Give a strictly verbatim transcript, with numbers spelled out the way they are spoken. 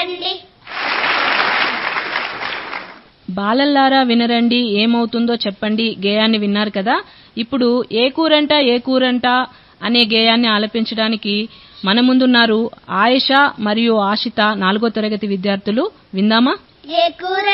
వినరండి. బాలల్లారా వినరండి, ఏమవుతుందో చెప్పండి గేయాన్ని విన్నారు కదా. ఇప్పుడు ఏ కూరంట ఏ కూరంట అనే గేయాన్ని ఆలపించడానికి మన ముందున్నారు ఆయేషా మరియు ఆషిత నాలుగో తరగతి విద్యార్థులు. విందామా? ఏ కూర